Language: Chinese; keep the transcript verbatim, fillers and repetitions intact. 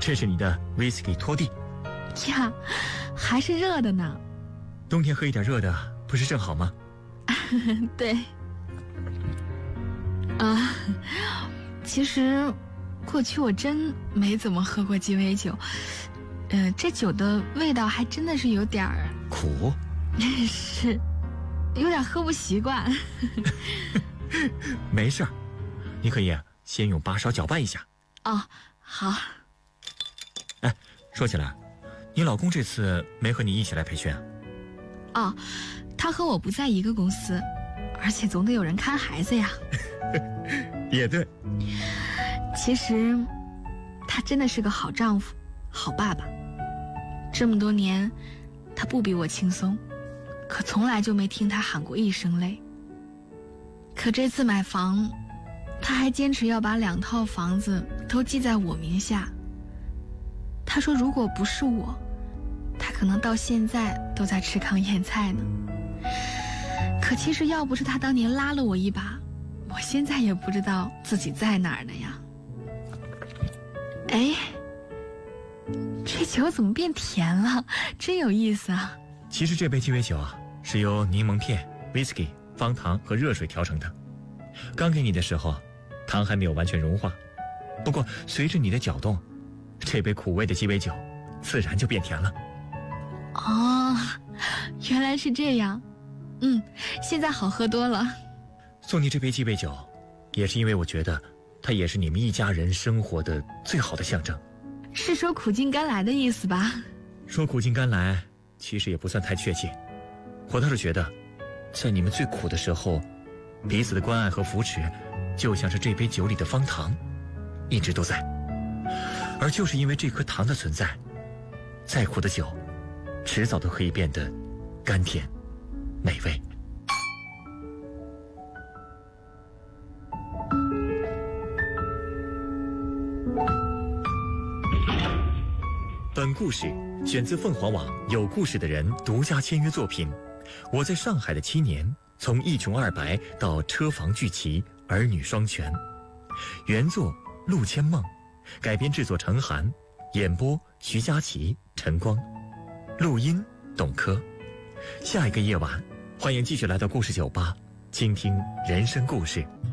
这是你的 whisky 拖地呀，还是热的呢。 冬天喝一点热的不是正好吗？ 对啊，其实过去我真没怎么喝过鸡尾酒，呃，这酒的味道还真的是有点儿苦， 是有点喝不习惯。 没事儿，你可以先用八勺搅拌一下。 哦，好。 哎，说起来，你老公这次没和你一起来培训啊？ 哦，他和我不在一个公司，而且总得有人看孩子呀。 也对， 其实他真的是个好丈夫，好爸爸。这么多年，他不比我轻松，可从来就没听他喊过一声累。可这次买房，他还坚持要把两套房子都记在我名下。他说如果不是我，他可能到现在都在吃糠咽菜呢。可其实要不是他当年拉了我一把，我现在也不知道自己在哪儿呢呀。哎，这酒怎么变甜了？真有意思啊。 其实这杯鸡尾酒啊，是由柠檬片、whisky、方糖和热水调成的。刚给你的时候，糖还没有完全融化，不过随着你的搅动，这杯苦味的鸡尾酒自然就变甜了。 哦，原来是这样。嗯，现在好喝多了。 送你这杯鸡尾酒，也是因为我觉得它也是你们一家人生活的最好的象征。 是说苦尽甘来的意思吧？ 说苦尽甘来其实也不算太确切，我倒是觉得在你们最苦的时候，彼此的关爱和扶持就像是这杯酒里的方糖，一直都在。而就是因为这颗糖的存在，再苦的酒迟早都可以变得甘甜美味。本故事选自凤凰网有故事的人独家签约作品《我在上海的七年》，从一穷二白到车房聚齐，儿女双全。原作陆千梦，改编制作陈寒，演播徐佳琪、陈光，录音董珂。下一个夜晚，欢迎继续来到故事酒吧，倾听人生故事。